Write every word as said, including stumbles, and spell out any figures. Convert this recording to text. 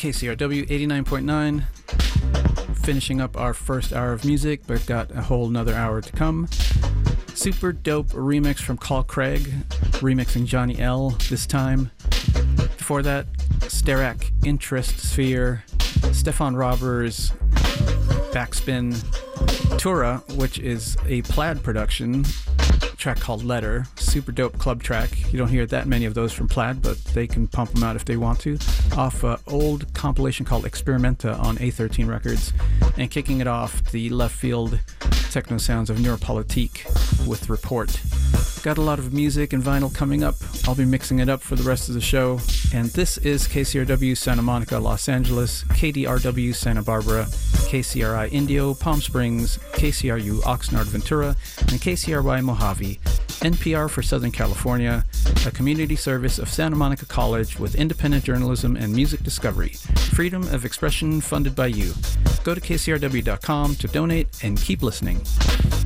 K C R W eighty-nine point nine. Finishing up our first hour of music, but got a whole nother hour to come. Super dope remix from Carl Craig, remixing Johnny L this time. Before that, Sterak, Interest Sphere, Stefan Robbers, Backspin, Tura, which is a Plaid production, track called Letter. Super dope club track. You don't hear that many of those from Plaid, but they can pump them out if they want to. Off an old compilation called Experimenta on A thirteen Records. And kicking it off, the left field techno sounds of Neuropolitique with Report. Got a lot of music and vinyl coming up. I'll be mixing it up for the rest of the show. And this is K C R W Santa Monica, Los Angeles, K D R W Santa Barbara, K C R I Indio, Palm Springs, K C R U Oxnard Ventura, and K C R Y Mojave. N P R for Southern California, a community service of Santa Monica College with independent journalism and music discovery. Freedom of expression funded by you. Go to K C R W dot com to donate and keep listening.